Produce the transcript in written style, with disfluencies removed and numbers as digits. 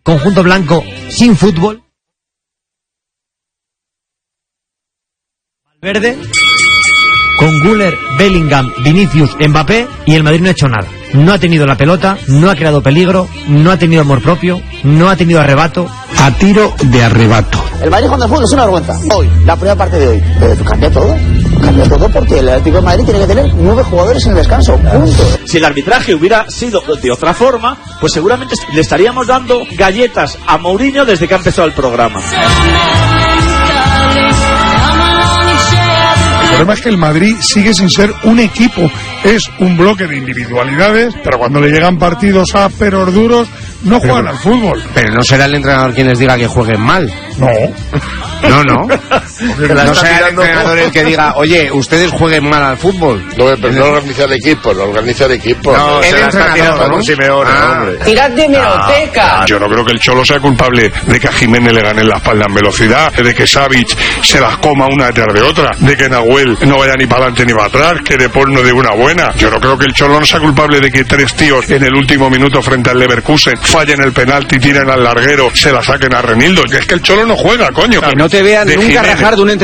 conjunto blanco sin fútbol. Valverde, con Güler, Bellingham, Vinicius, Mbappé, y el Madrid no ha hecho nada. No ha tenido la pelota, no ha creado peligro, no ha tenido amor propio, no ha tenido arrebato. A tiro de arrebato. El Madrid jugando al fútbol es una vergüenza. Hoy, la primera parte de hoy. Pero cambia todo. Cambia todo porque el Atlético de Madrid tiene que tener 9 jugadores en el descanso. Punto. Si el arbitraje hubiera sido de otra forma, pues seguramente le estaríamos dando galletas a Mourinho desde que ha empezado el programa. El problema es que el Madrid sigue sin ser un equipo, es un bloque de individualidades, pero cuando le llegan partidos ásperos, duros, no juegan al fútbol. Pero no será el entrenador quien les diga que jueguen mal. No. No será el entrenador el que diga, oye, ustedes jueguen mal al fútbol. No, pero no organiza el equipo, No, el entrenador, ¿no? Simeone, hombre. ¡Tirad de meroteca! Yo no creo que el Cholo sea culpable de que a Jiménez le ganen la espalda en velocidad, de que Savic se las coma una detrás de otra, de que Nahuel no vaya ni para adelante ni para atrás, que De Paul no dé una buena. Yo no creo que el Cholo no sea culpable de que 3 tíos en el último minuto frente al Leverkusen fallen el penalti, tiren al larguero, se la saquen a Renildo. Es que el Cholo no juega, coño. Que no te vean nunca rajar de un entrenador.